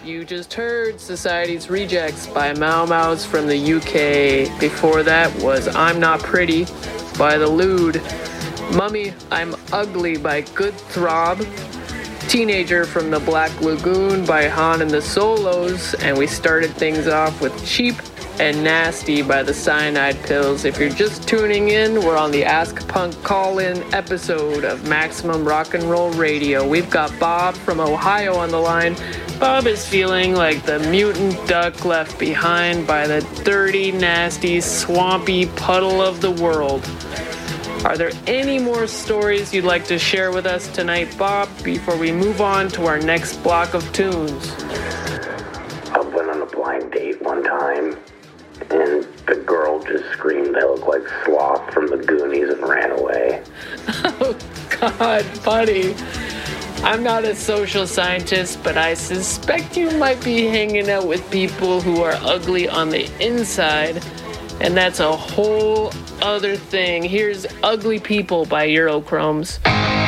You just heard Society's Rejects by Mau Mau's from the UK. Before that was I'm Not Pretty by The Lewd. Mummy, I'm Ugly by Good Throb. Teenager from the Black Lagoon by Han and the Solos. And we started things off with Cheap and Nasty by the Cyanide Pills. If you're just tuning in, we're on the Ask Punk call-in episode of Maximum Rock and Roll Radio. We've got Bob from Ohio on the line. Bob is feeling like the mutant duck left behind by the dirty, nasty, swampy puddle of the world. Are there any more stories you'd like to share with us tonight, Bob, before we move on to our next block of tunes? I went on a blind date one time, and the girl just screamed I look like Sloth from the Goonies and ran away. Oh, God, buddy. I'm not a social scientist, but I suspect you might be hanging out with people who are ugly on the inside, and that's a whole other thing. Here's Ugly People by Eurochromes.